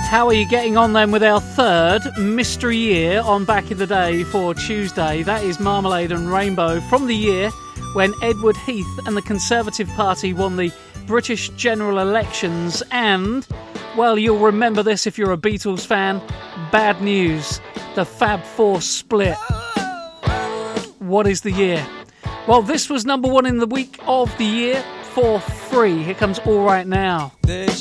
How are you getting on then with our third mystery year on Back in the Day for Tuesday? That is Marmalade and Rainbow from the year when Edward Heath and the Conservative Party won the British general elections. And, well, you'll remember this if you're a Beatles fan. Bad news. The Fab Four split. What is the year? Well, this was number one in the week of the year for free. Here comes All Right Now.